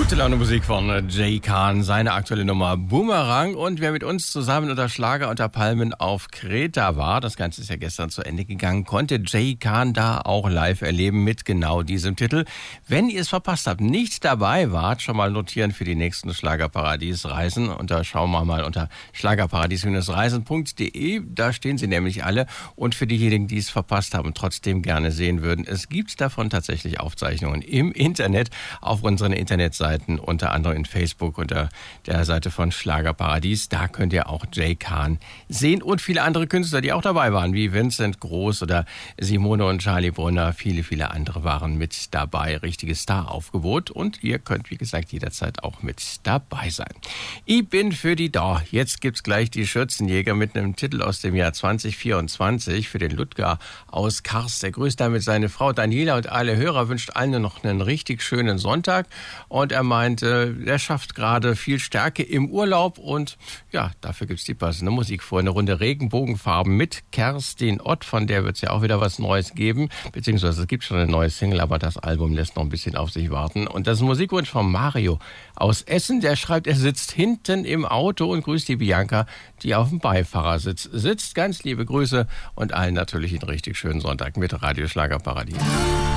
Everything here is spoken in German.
Gute Laune Musik von Jay Khan, seine aktuelle Nummer Boomerang. Und wer mit uns zusammen unter Schlager unter Palmen auf Kreta war, das Ganze ist ja gestern zu Ende gegangen, konnte Jay Khan da auch live erleben mit genau diesem Titel. Wenn ihr es verpasst habt, nicht dabei wart, schon mal notieren für die nächsten Schlagerparadies-Reisen. Schauen wir mal unter schlagerparadies-reisen.de, da stehen sie nämlich alle. Und für diejenigen, die es verpasst haben und trotzdem gerne sehen würden, es gibt davon tatsächlich Aufzeichnungen im Internet auf unseren Internetseiten, unter anderem in Facebook unter der Seite von Schlagerparadies. Da könnt ihr auch Jay Khan sehen und viele andere Künstler, die auch dabei waren, wie Vincent Groß oder Simone und Charlie Brunner. Viele, viele andere waren mit dabei. Richtiges Staraufgebot. Und ihr könnt, wie gesagt, jederzeit auch mit dabei sein. Ich bin für die da. Jetzt gibt's gleich die Schürzenjäger mit einem Titel aus dem Jahr 2024 für den Ludger aus Kars. Der grüßt damit seine Frau Daniela und alle Hörer, wünscht allen noch einen richtig schönen Sonntag. Und er meinte, er schafft gerade viel Stärke im Urlaub und ja, dafür gibt's die passende Musik vor. Eine Runde Regenbogenfarben mit Kerstin Ott, von der wird's ja auch wieder was Neues geben, beziehungsweise es gibt schon eine neue Single, aber das Album lässt noch ein bisschen auf sich warten. Und das ist ein Musikwunsch von Mario aus Essen, der schreibt, er sitzt hinten im Auto und grüßt die Bianca, die auf dem Beifahrersitz sitzt. Ganz liebe Grüße und allen natürlich einen richtig schönen Sonntag mit Radio Schlagerparadies.